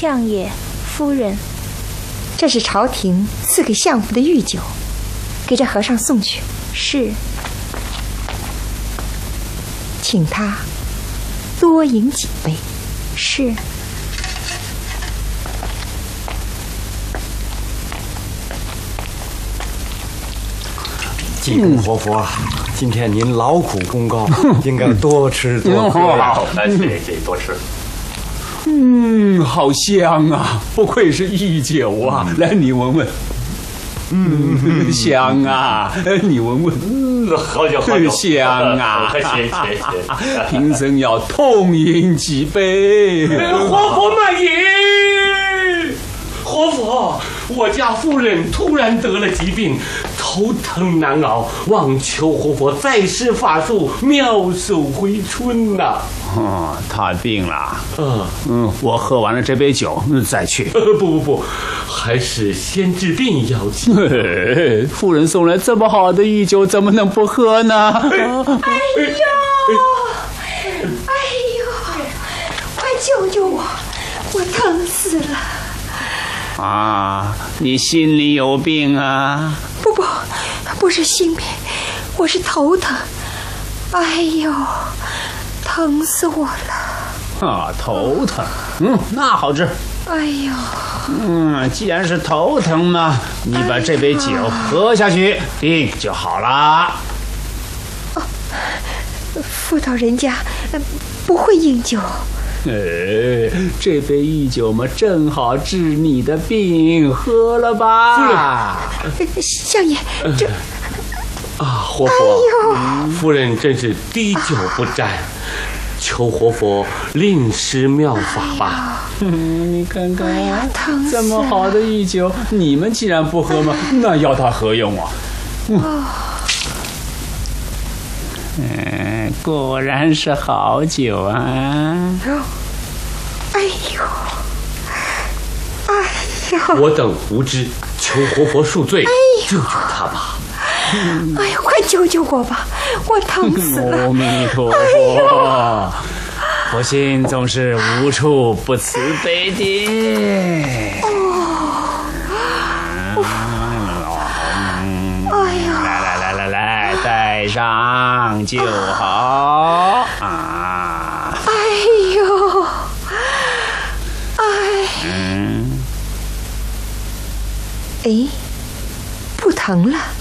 相爷、夫人，这是朝廷赐给相府的御酒，给这和尚送去。是，请他多饮几杯。是。 济公活佛，今天您劳苦功高，应该多吃多喝呀。 这多吃。 好香啊！不愧是御酒啊！来，你闻闻。香啊！你闻闻。 好酒， 香啊！ 谢。 贫僧要痛饮几杯。 活佛慢饮。活佛，我家夫人突然得了疾病，头疼难熬，望求活佛再施法术，妙手回春呐。 他病了。我喝完了这杯酒再去。 不，还是先治病要紧。 夫人送来这么好的御酒，怎么能不喝呢？ 哎呦，快救救我！我疼死了。 你心里有病啊？ 不是心病，我是头疼。哎呦，疼死我了。 头疼。那好治。 哎呦。 既然是头疼呢，你把这杯酒喝下去，病就好了。 妇道人家不会饮酒。 这杯御酒嘛，正好治你的病，喝了吧。 相爷，这活佛，夫人真是滴酒不沾，求活佛另施妙法吧。 你看看， 疼死了， 这么好的御酒，你们既然不喝嘛，那要它何用啊？果然是好酒啊！ 哎呦！ 我等无知，求活佛恕罪，救救他吧！ 哎呦，快救救我吧！我疼死了！ 阿弥陀佛，佛心总是无处不慈悲的。来，带上就好。 不疼了。